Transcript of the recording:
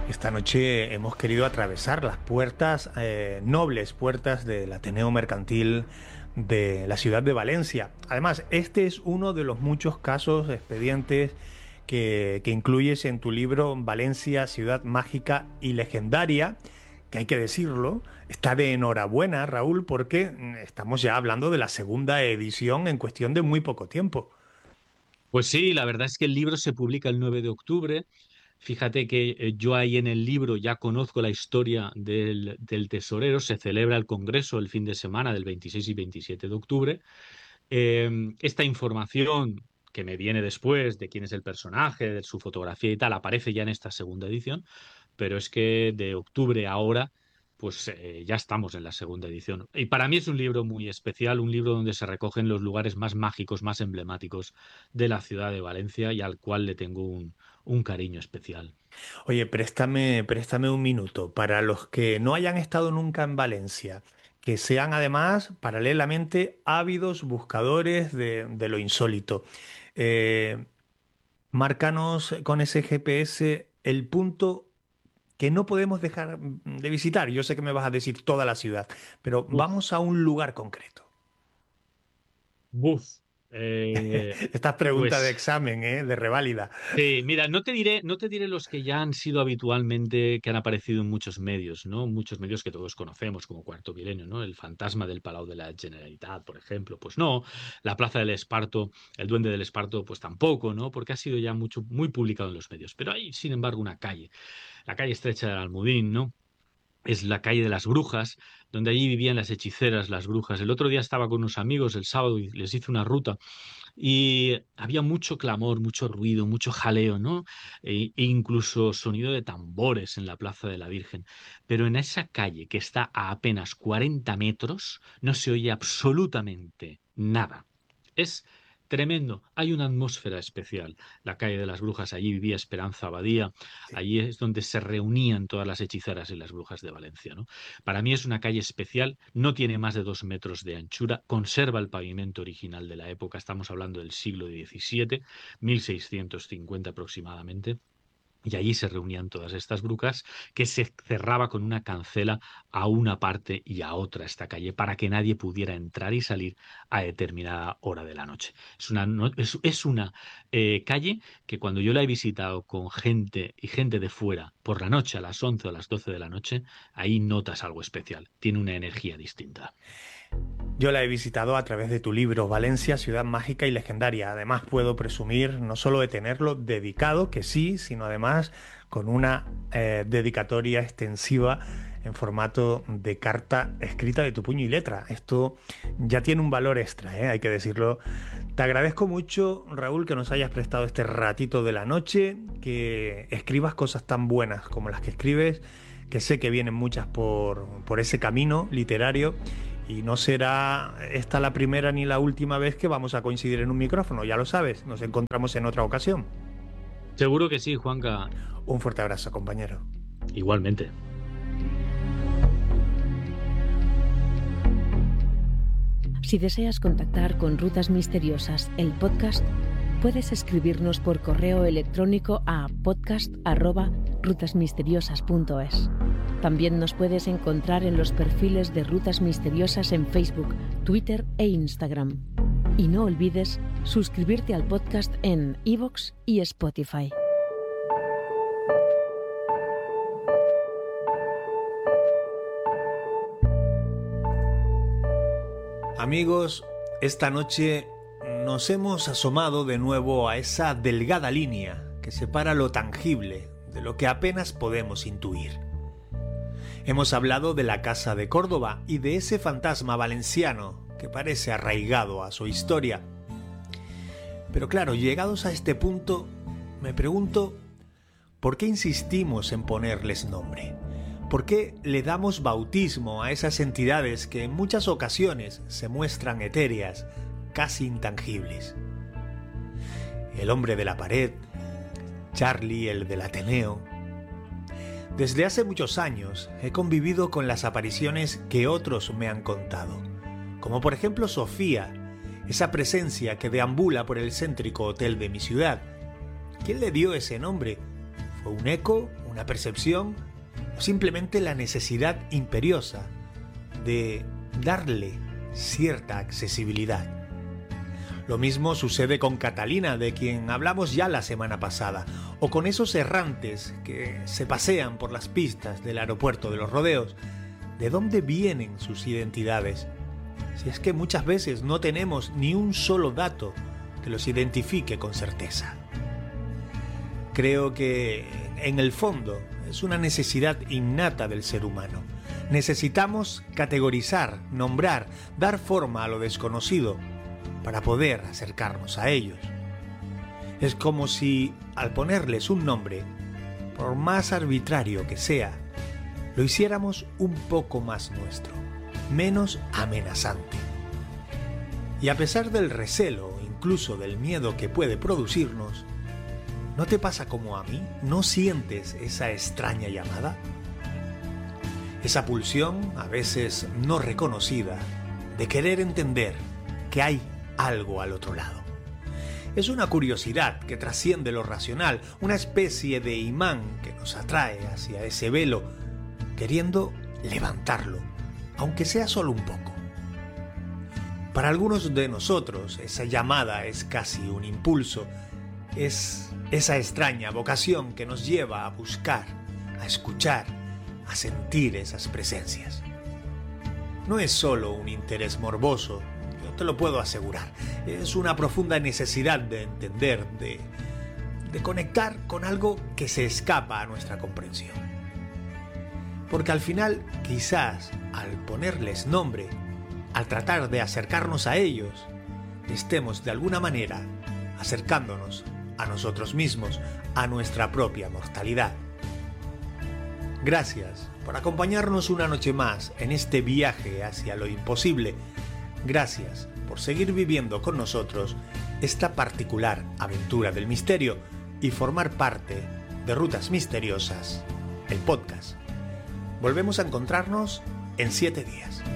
Esta noche hemos querido atravesar las puertas, nobles puertas del Ateneo Mercantil de la ciudad de Valencia. Además, este es uno de los muchos casos, expedientes que incluyes en tu libro Valencia, ciudad mágica y legendaria, que hay que decirlo, está de enhorabuena, Raúl, porque estamos ya hablando de la segunda edición en cuestión de muy poco tiempo. Pues sí, la verdad es que el libro se publica el 9 de octubre. Fíjate que yo ahí en el libro ya conozco la historia del tesorero. Se celebra el Congreso el fin de semana del 26 y 27 de octubre. Esta información que me viene después de quién es el personaje, de su fotografía y tal, aparece ya en esta segunda edición, pero es que de octubre a ahora, pues ya estamos en la segunda edición. Y para mí es un libro muy especial, un libro donde se recogen los lugares más mágicos, más emblemáticos de la ciudad de Valencia y al cual le tengo un cariño especial. Oye, préstame un minuto. Para los que no hayan estado nunca en Valencia, que sean además paralelamente ávidos buscadores de lo insólito. eh, Márcanos con ese GPS el punto que no podemos dejar de visitar. Yo sé que me vas a decir toda la ciudad, pero Uf, vamos a un lugar concreto. buf. Eh, Estas preguntas de pues examen, de reválida. sí, mira, no te diré los que ya han sido habitualmente, que han aparecido en muchos medios, ¿no? Muchos medios que todos conocemos, como Cuarto Milenio, ¿no? El fantasma del Palau de la Generalitat, por ejemplo, pues no. La Plaza del Esparto, el Duende del Esparto, pues tampoco, ¿no? Porque ha sido ya mucho, muy publicado en los medios. Pero hay, sin embargo, una calle, la calle estrecha del Almudín, ¿no? Es la calle de las brujas, donde allí vivían las hechiceras, las brujas. El otro día estaba con unos amigos el sábado y les hice una ruta y había mucho clamor, mucho ruido, mucho jaleo, ¿no? E incluso sonido de tambores en la Plaza de la Virgen. Pero en esa calle que está a apenas 40 metros no se oye absolutamente nada. Es tremendo. Hay una atmósfera especial. La calle de las brujas, allí vivía Esperanza Abadía, Sí. allí es donde se reunían todas las hechiceras y las brujas de Valencia, ¿no? Para mí es una calle especial, no tiene más de 2 metros de anchura, conserva el pavimento original de la época, estamos hablando del siglo XVII, 1650 aproximadamente. Y allí se reunían todas estas brujas que se cerraba con una cancela a una parte y a otra esta calle para que nadie pudiera entrar y salir a determinada hora de la noche. Es una, es una calle que cuando yo la he visitado con gente y gente de fuera por la noche a las 11 o a las 12 de la noche, ahí notas algo especial. Tiene una energía distinta. Yo la he visitado a través de tu libro Valencia, ciudad mágica y legendaria. Además puedo presumir no solo de tenerlo dedicado, que sí, sino además con una dedicatoria extensiva en formato de carta escrita de tu puño y letra. Esto ya tiene un valor extra, hay que decirlo. Te agradezco mucho, Raúl, que nos hayas prestado este ratito de la noche, que escribas cosas tan buenas como las que escribes, que sé que vienen muchas por ese camino literario y no será esta la primera ni la última vez que vamos a coincidir en un micrófono, ya lo sabes, nos encontramos en otra ocasión. Seguro que sí, Juanca. Un fuerte abrazo, compañero. Igualmente. Si deseas contactar con Rutas Misteriosas, el podcast, puedes escribirnos por correo electrónico a podcast@rutasmisteriosas.es. También nos puedes encontrar en los perfiles de Rutas Misteriosas en Facebook, Twitter e Instagram. Y no olvides suscribirte al podcast en iVoox y Spotify. Amigos, esta noche nos hemos asomado de nuevo a esa delgada línea que separa lo tangible de lo que apenas podemos intuir. Hemos hablado de la Casa de Córdoba y de ese fantasma valenciano que parece arraigado a su historia. Pero claro, llegados a este punto, me pregunto, ¿por qué insistimos en ponerles nombre? ¿Por qué le damos bautismo a esas entidades que en muchas ocasiones se muestran etéreas, casi intangibles? El hombre de la pared, Charlie el del Ateneo. Desde hace muchos años he convivido con las apariciones que otros me han contado, como por ejemplo Sofía, esa presencia que deambula por el céntrico hotel de mi ciudad. ¿Quién le dio ese nombre? ¿Fue un eco, una percepción o simplemente la necesidad imperiosa de darle cierta accesibilidad. Lo mismo sucede con Catalina, de quien hablamos ya la semana pasada, o con esos errantes que se pasean por las pistas del aeropuerto de Los Rodeos. ¿De dónde vienen sus identidades? Si es que muchas veces no tenemos ni un solo dato que los identifique con certeza. Creo que, en el fondo, es una necesidad innata del ser humano. Necesitamos categorizar, nombrar, dar forma a lo desconocido para poder acercarnos a ellos. Es como si, al ponerles un nombre, por más arbitrario que sea, lo hiciéramos un poco más nuestro, menos amenazante. Y a pesar del recelo, incluso del miedo que puede producirnos, ¿no te pasa como a mí? ¿No sientes esa extraña llamada? Esa pulsión, a veces no reconocida, de querer entender que hay algo al otro lado. Es una curiosidad que trasciende lo racional, una especie de imán que nos atrae hacia ese velo, queriendo levantarlo, aunque sea solo un poco. Para algunos de nosotros, esa llamada es casi un impulso, es esa extraña vocación que nos lleva a buscar, a escuchar, a sentir esas presencias. No es solo un interés morboso, yo te lo puedo asegurar. Es una profunda necesidad de entender, de conectar con algo que se escapa a nuestra comprensión. Porque al final, quizás, al ponerles nombre, al tratar de acercarnos a ellos, estemos de alguna manera acercándonos a nosotros mismos, a nuestra propia mortalidad. Gracias por acompañarnos una noche más en este viaje hacia lo imposible. Gracias por seguir viviendo con nosotros esta particular aventura del misterio y formar parte de Rutas Misteriosas, el podcast. Volvemos a encontrarnos en 7 días.